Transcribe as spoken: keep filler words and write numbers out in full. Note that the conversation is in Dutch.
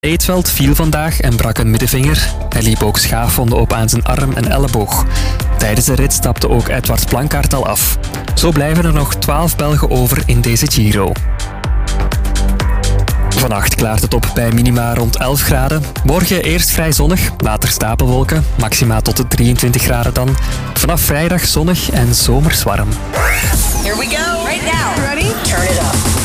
Eetveld viel vandaag en brak een middenvinger. Hij liep ook schaafwonden op aan zijn arm en elleboog. Tijdens de rit stapte ook Edward Plankaart al af. Zo blijven er nog twaalf Belgen over in deze Giro. Vannacht klaart het op bij minima rond elf graden. Morgen eerst vrij zonnig, later stapelwolken. Maxima tot de drieëntwintig graden dan. Vanaf vrijdag zonnig en zomers warm. Here we go. Right now. Ready? Turn it up.